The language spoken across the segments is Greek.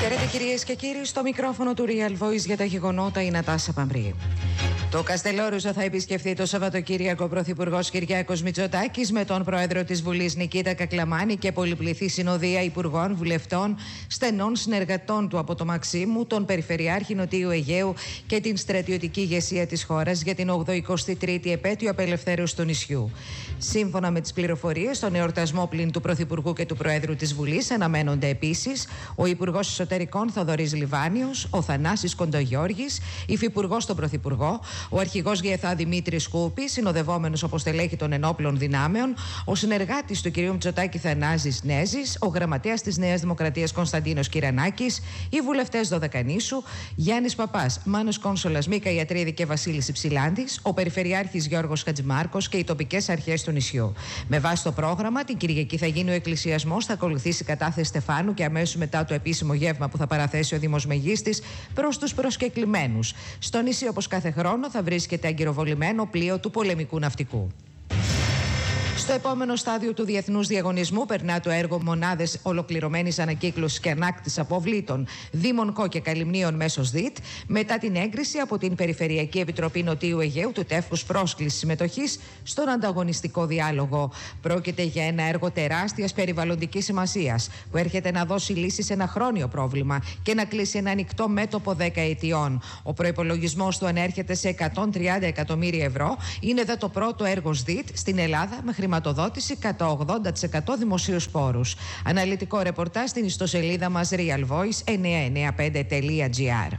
Χαίρετε κυρίες και κύριοι, στο μικρόφωνο του Real Voice για τα γεγονότα η Νατάσα Παμπρή. Το Καστελόριζο θα επισκεφθεί το Σαββατοκύριακο ο Πρωθυπουργός Κυριάκος Μητσοτάκης με τον Πρόεδρο της Βουλής Νικήτα Κακλαμάνη και πολυπληθή συνοδεία υπουργών, βουλευτών, στενών συνεργατών του από το Μαξίμου, τον Περιφερειάρχη Νοτιού Αιγαίου και την στρατιωτική ηγεσία της χώρας για την 83η επέτειο απελευθέρωσης του νησιού. Σύμφωνα με τις πληροφορίες, στον εορτασμό πλην του Πρωθυπουργού και του Προέδρου της Βουλής αναμένονται επίσης ο Υπουργός Εσωτερικών Θοδωρής Λιβάνιος, ο Θανάσης Κοντογιώργης, υφυπουργός στον Πρωθυπουργό, ο αρχηγός ΓΕΘΑ Δημήτρης Κούπης, συνοδευόμενος από στελέχη των ενόπλων δυνάμεων, ο συνεργάτης του κ. Μητσοτάκη Θανάσης Νέζης, ο γραμματέας της Νέας Δημοκρατίας Κωνσταντίνος Κυρανάκης, οι βουλευτές Δωδεκανήσου, Γιάννης Παπάς, Μάνος Κόνσολας, Μίκα Ιατρίδη και Βασίλης Υψηλάντης, ο Περιφερειάρχης Γιώργος Χατζημάρκος και οι τοπικές αρχές του νησιού. Με βάση το πρόγραμμα, την Κυριακή θα γίνει ο εκκλησιασμός, θα ακολουθήσει η κατάθεση Στεφάνου και αμέσως μετά το επίσημο γεύμα που θα παραθέσει ο Δήμος Μεγίστης προς τους προσκεκλημένους. Στο νησί, όπως κάθε χρόνο, θα βρίσκεται αγκυροβολημένο πλοίο του πολεμικού ναυτικού. Στο επόμενο στάδιο του διεθνούς διαγωνισμού περνά το έργο Μονάδες Ολοκληρωμένης Ανακύκλωσης και Ανάκτησης Αποβλήτων Δήμων Κο και Καλυμνίων μέσω ΔΙΤ, μετά την έγκριση από την Περιφερειακή Επιτροπή Νοτιού Αιγαίου του τεύχους πρόσκλησης συμμετοχής στον ανταγωνιστικό διάλογο. Πρόκειται για ένα έργο τεράστιας περιβαλλοντικής σημασίας που έρχεται να δώσει λύση σε ένα χρόνιο πρόβλημα και να κλείσει ένα ανοιχτό μέτωπο 10 ετιών. Ο προϋπολογισμός του ανέρχεται σε 130 εκατομμύρια ευρώ. Είναι το πρώτο έργο ΔΙΤ στην Ελλάδα με χρηματοδότηση κατά 80% δημοσίους πόρους. Αναλυτικό ρεπορτάζ στην ιστοσελίδα μας realvoice995.gr.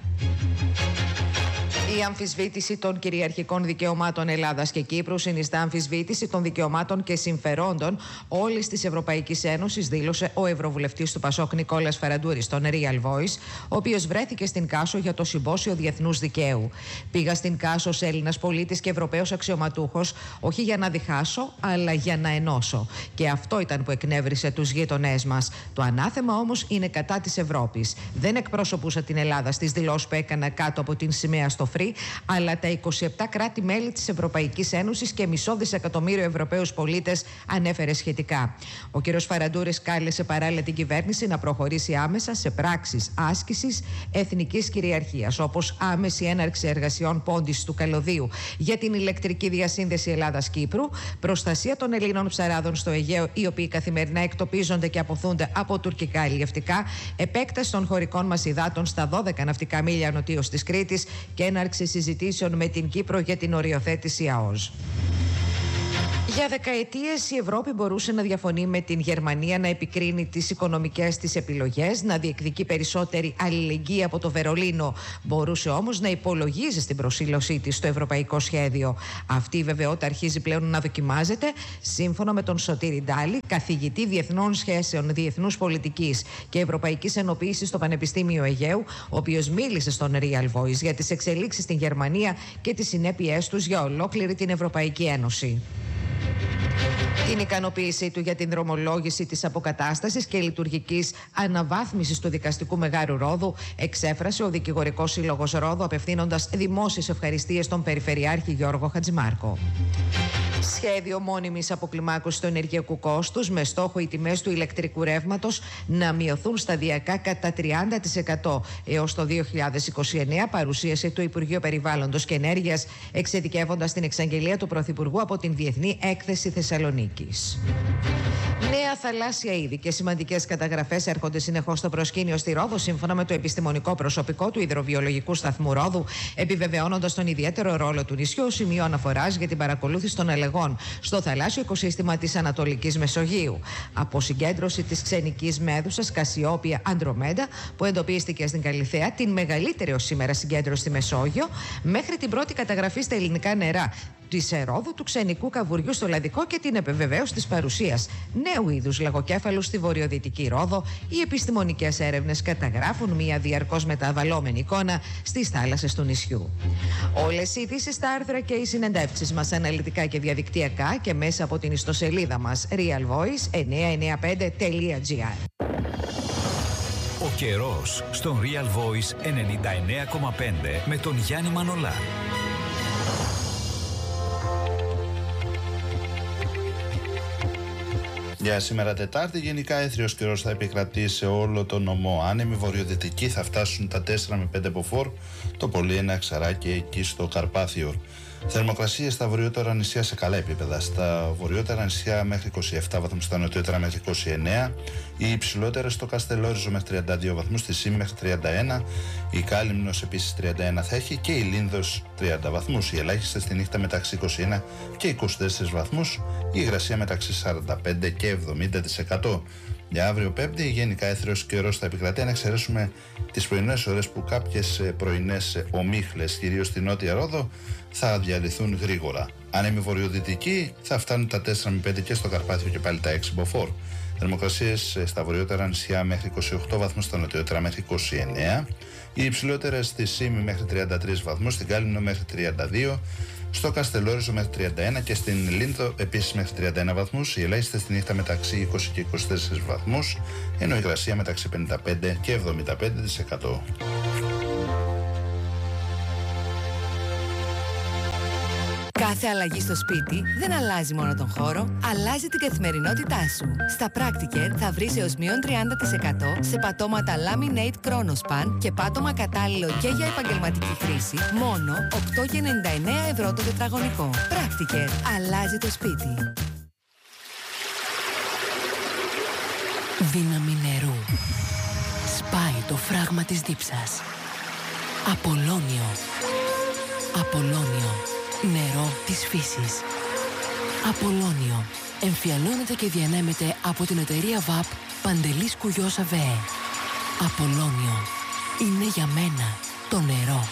Η αμφισβήτηση των κυριαρχικών δικαιωμάτων Ελλάδας και Κύπρου συνιστά αμφισβήτηση των δικαιωμάτων και συμφερόντων όλης της Ευρωπαϊκής Ένωσης, δήλωσε ο Ευρωβουλευτής του Πασόκ Νικόλας Φαραντούρης στον Real Voice, ο οποίος βρέθηκε στην Κάσο για το Συμπόσιο Διεθνούς Δικαίου. Πήγα στην Κάσο ως Έλληνας πολίτης και Ευρωπαίος αξιωματούχος, όχι για να διχάσω, αλλά για να ενώσω. Και αυτό ήταν που εκνεύρισε τους γείτονές μας. Το ανάθεμα όμως είναι κατά της Ευρώπης. Δεν εκπροσωπούσα την Ελλάδα στις δηλώσεις που έκανα κάτω από την σημαία στο αλλά τα 27 κράτη-μέλη της Ευρωπαϊκής Ένωσης και μισό δισεκατομμύριο Ευρωπαίους πολίτες, ανέφερε σχετικά. Ο κ. Φαραντούρης κάλεσε παράλληλα την κυβέρνηση να προχωρήσει άμεσα σε πράξεις άσκησης εθνικής κυριαρχίας, όπως άμεση έναρξη εργασιών πόντισης του καλωδίου για την ηλεκτρική διασύνδεση Ελλάδας-Κύπρου, προστασία των Ελλήνων ψαράδων στο Αιγαίο, οι οποίοι καθημερινά εκτοπίζονται και αποθούνται από τουρκικά αλλιευτικά, επέκταση των χωρικών μας υδάτων στα 12 ναυτικά μίλια νοτίως της Κρήτης και έναρξη συζητήσεων με την Κύπρο για την οριοθέτηση ΑΟΣ. Για δεκαετίες η Ευρώπη μπορούσε να διαφωνεί με την Γερμανία, να επικρίνει τις οικονομικές της επιλογές, να διεκδικεί περισσότερη αλληλεγγύη από το Βερολίνο. Μπορούσε όμως να υπολογίζει στην προσήλωσή της στο ευρωπαϊκό σχέδιο. Αυτή η βεβαιότητα αρχίζει πλέον να δοκιμάζεται, σύμφωνα με τον Σωτήρη Ντάλη, καθηγητή Διεθνών Σχέσεων, Διεθνούς Πολιτικής και Ευρωπαϊκής Ενοποίησης στο Πανεπιστήμιο Αιγαίου, ο οποίος μίλησε στον Real Voice για τις εξελίξεις στην Γερμανία και τις συνέπειές τους για ολόκληρη την Ευρωπαϊκή Ένωση. Την ικανοποίησή του για την δρομολόγηση της αποκατάστασης και λειτουργικής αναβάθμισης του δικαστικού Μεγάρου Ρόδου εξέφρασε ο Δικηγορικός Σύλλογος Ρόδου, απευθύνοντας δημόσιες ευχαριστίες στον Περιφερειάρχη Γιώργο Χατζημάρκο. Σχέδιο μόνιμης αποκλιμάκωσης του ενεργειακού κόστους με στόχο οι τιμές του ηλεκτρικού ρεύματος να μειωθούν σταδιακά κατά 30% έως το 2029, παρουσίασε το Υπουργείο Περιβάλλοντος και Ενέργειας, εξειδικεύοντας την εξαγγελία του Πρωθυπουργού από την Διεθνή Έκθεση Θεσσαλονίκης. Νέα θαλάσσια είδη και σημαντικές καταγραφές έρχονται συνεχώς στο προσκήνιο στη Ρόδο, σύμφωνα με το επιστημονικό προσωπικό του Υδροβιολογικού Σταθμού Ρόδου, επιβεβαιώνοντας τον ιδιαίτερο ρόλο του νησιού, σημείο αναφοράς για την παρακολούθηση των ελεγών στο θαλάσσιο οικοσύστημα της Ανατολικής Μεσογείου. Από συγκέντρωση της ξενικής μέδουσας Κασιόπια Αντρομέντα, που εντοπίστηκε στην Καλιθέα, την μεγαλύτερη ως σήμερα συγκέντρωση στη Μεσόγειο, μέχρι την πρώτη καταγραφή στα ελληνικά νερά της Ρόδου του ξενικού καβουριού στο Λαδικό και την επιβεβαίωση της παρουσίας νέου είδους λαγοκέφαλου στη βορειοδυτική Ρόδο, οι επιστημονικές έρευνες καταγράφουν μια διαρκώς μεταβαλλόμενη εικόνα στις θάλασσες του νησιού. Όλες οι ειδήσεις, τα άρθρα και οι συνεντεύξεις μας αναλυτικά και διαδικτυακά και μέσα από την ιστοσελίδα μας realvoice995.gr. Ο καιρός στον Real Voice 99,5 με τον Γιάννη Μανολά. Για σήμερα Τετάρτη, γενικά έθριος καιρός θα επικρατεί σε όλο τον νομό. Άνεμοι βορειοδυτικοί θα φτάσουν τα 4 με 5 μποφόρ, το πολύ ένα εξαράκι εκεί στο Καρπάθιο. Θερμοκρασίες στα βορειότερα νησιά σε καλά επίπεδα. Στα βορειότερα νησιά μέχρι 27 βαθμούς, στα νοτιότερα μέχρι 29. Οι υψηλότερες στο Καστελόριζο μέχρι 32 βαθμούς, στη Σύμη μέχρι 31. Η Κάλυμνος επίσης 31 θα έχει και η Λίνδος 30 βαθμούς. Οι ελάχιστες στη νύχτα μεταξύ 21 και 24 βαθμούς. Η υγρασία μεταξύ 45 και 70%. Για αύριο Πέμπτη, γενικά έθριος καιρός θα επικρατεί, αν εξαιρέσουμε τις πρωινές ώρες που κάποιες πρωινές ομίχλες, κυρίως στη Νότια Ρόδο, θα διαλυθούν γρήγορα. Άνεμοι βορειοδυτικοί θα φτάνουν τα 4 με 5 και στο Καρπάθιο και πάλι τα 6 μποφόρ. Θερμοκρασίες στα βορειότερα νησιά μέχρι 28 βαθμούς, στα νοτιότερα μέχρι 29. Οι υψηλότερες στη Σύμη μέχρι 33 βαθμούς, στην Κάλυμνο μέχρι 32. Στο Καστελόριζο μέχρι 31 και στην Λίνδο επίσης μέχρι 31 βαθμούς, οι ελάχιστες στη νύχτα μεταξύ 20 και 24 βαθμούς, ενώ η υγρασία μεταξύ 55 και 75%. Κάθε αλλαγή στο σπίτι δεν αλλάζει μόνο τον χώρο, αλλάζει την καθημερινότητά σου. Στα Practiker θα βρεις έως μείον 30% σε πατώματα Laminate Chronospan και πάτωμα κατάλληλο και για επαγγελματική χρήση, μόνο 8,99 ευρώ το τετραγωνικό. Practiker. Αλλάζει το σπίτι. Δύναμη νερού. Σπάει το φράγμα της δίψας. Απολώνιο. Απολώνιο. Νερό της φύσης. Απολώνιο. Εμφιαλώνεται και διανέμεται από την εταιρεία ΒΑΠ Παντελής Κουγιός ΑΒΕ. Απολώνιο. Είναι για μένα το νερό.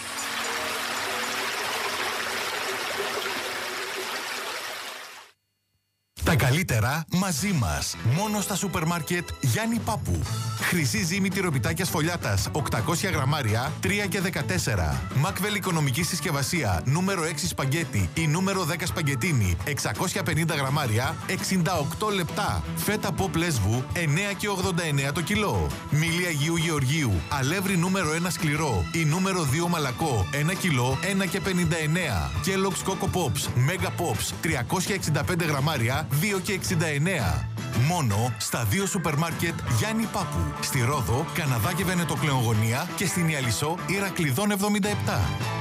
Τα καλύτερα μαζί μας. Μόνο στα σούπερ μάρκετ Γιάννη Πάπου. Χρυσή ζύμη τυροπιτάκια σφολιάτας 800 γραμμάρια 3 και 14. Μακβέλ οικονομική συσκευασία νούμερο 6 σπαγκέτι ή νούμερο 10 σπαγκετίνι 650 γραμμάρια 68 λεπτά. Φέτα ποπ λέσβου 9 και 89 το κιλό. Μήλι Αγίου Γεωργίου αλεύρι νούμερο 1 σκληρό ή νούμερο 2 μαλακό 1 κιλό 1 και 59. Kellogg's Coco Pops Mega Pops 365 γραμμάρια 2 και 69. Μόνο στα 2 σούπερ μάρκετ Γιάννη Πάπου. Στη Ρόδο, Καναδά και Βενετοκλεογωνία και στην Ιαλισσό Ηρακλειδών 77.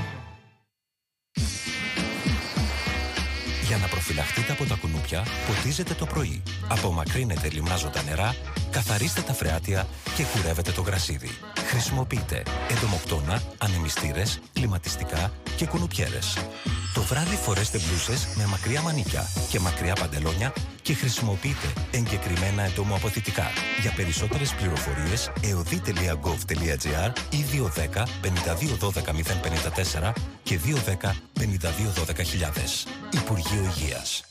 Για να προφυλαχτείτε από τα κουνούπια, ποτίζετε το πρωί. Απομακρύνετε λιμνάζοντα νερά, καθαρίστε τα φρεάτια και κουρεύετε το γρασίδι. Χρησιμοποιείτε εντομοκτώνα, ανεμιστήρες, κλιματιστικά και κουνουπιέρες. Το βράδυ φορέστε μπλούσες με μακριά μανίκια και μακριά παντελόνια και χρησιμοποιείτε εγκεκριμένα εντομοαποθητικά. Για περισσότερες πληροφορίες, eodi.gov.gr ή 210 52 12 054 και 210 52 12 000. Υπουργείο Υγείας.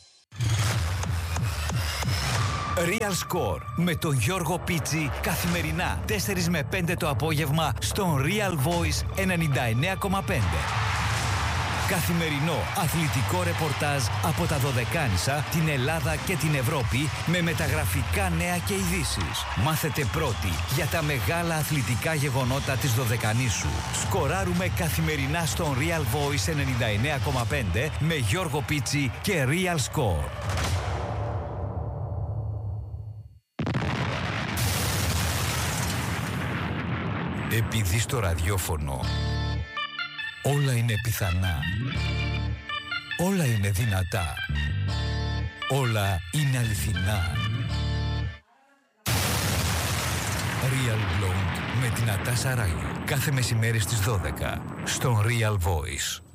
Real Score με τον Γιώργο Πίτσι καθημερινά 4 με 5 το απόγευμα στον Real Voice 99,5. Καθημερινό αθλητικό ρεπορτάζ από τα Δωδεκάνησα, την Ελλάδα και την Ευρώπη με μεταγραφικά νέα και ειδήσεις. Μάθετε πρώτοι για τα μεγάλα αθλητικά γεγονότα της Δωδεκανήσου. Σκοράρουμε καθημερινά στον Real Voice 99,5 με Γιώργο Πίτσι και Real Score. Επειδή στο ραδιόφωνο όλα είναι πιθανά, όλα είναι δυνατά, όλα είναι αληθινά. Real Blonde με την Νατάσα Ράγιου. Κάθε μεσημέρι στις 12 στον Real Voice.